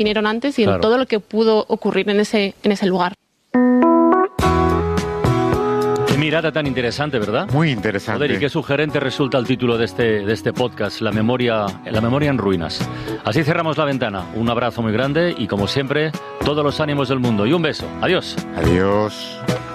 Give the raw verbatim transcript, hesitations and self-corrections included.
vinieron antes y claro. en todo lo que pudo ocurrir en ese, en ese lugar. Qué mirada tan interesante, ¿verdad? Muy interesante. Joder, y qué sugerente resulta el título de este, de este podcast, La memoria, la memoria en ruinas. Así cerramos la ventana. Un abrazo muy grande y, como siempre, todos los ánimos del mundo. Y un beso. Adiós. Adiós.